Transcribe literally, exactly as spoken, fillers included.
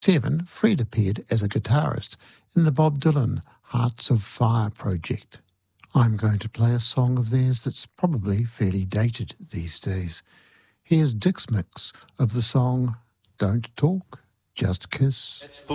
Seven, Fred appeared as a guitarist in the Bob Dylan Hearts of Fire project. I'm going to play a song of theirs that's probably fairly dated these days. Here's Dick's mix of the song Don't Talk, Just Kiss.